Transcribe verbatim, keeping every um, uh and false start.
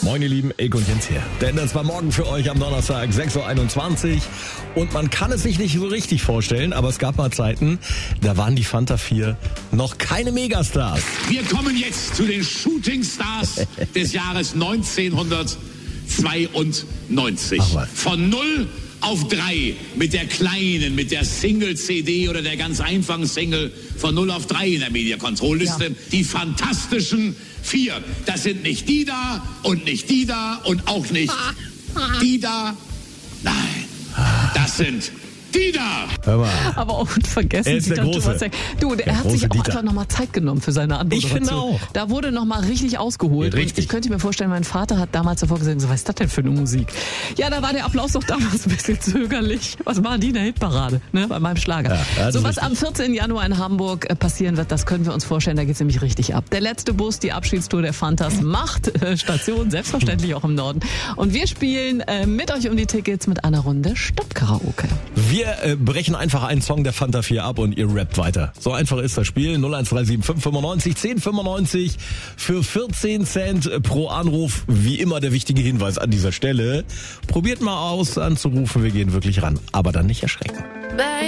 Moin ihr Lieben, Ilk und Jens hier. Denn das war morgen für euch am Donnerstag, sechs Uhr einundzwanzig. Und man kann es sich nicht so richtig vorstellen, aber es gab mal Zeiten, da waren die Fanta vier noch keine Megastars. Wir kommen jetzt zu den Shooting Stars des Jahres neunzehnhundertzweiundneunzig. Von null auf drei mit der kleinen, mit der Single-C D oder der ganz einfachen Single von null auf drei in der Media-Control-Liste. Ja. Die fantastischen vier. Das sind nicht die da und nicht die da und auch nicht die da. Nein, das sind die da. Hör mal. Aber auch unvergessen. Er ist der Dieter Große. Thomas. Du, der, Der hat sich auch große einfach nochmal Zeit genommen für seine Anmoderation. Ich finde auch. Da wurde nochmal richtig ausgeholt. Ja, richtig. Und ich könnte mir vorstellen, mein Vater hat damals davor gesagt, so, was ist das denn für eine Musik? Ja, da war der Applaus doch damals ein bisschen zögerlich. Was machen die in der Hitparade, ne, bei meinem Schlager? Ja, so was richtig. am vierzehnten Januar in Hamburg äh, passieren wird, das können wir uns vorstellen. Da geht's nämlich richtig ab. Der letzte Bus, die Abschiedstour der Fantas, macht äh, Station, selbstverständlich auch im Norden. Und wir spielen äh, mit euch um die Tickets mit einer Runde Stopp-Karaoke. Wir äh, brechen einfach einen Song der Fanta vier ab und ihr rappt weiter. So einfach ist das Spiel. null eins drei sieben fünf fünfundneunzig zehn fünfundneunzig für vierzehn Cent pro Anruf. Wie immer der wichtige Hinweis an dieser Stelle. Probiert mal aus anzurufen, wir gehen wirklich ran. Aber dann nicht erschrecken.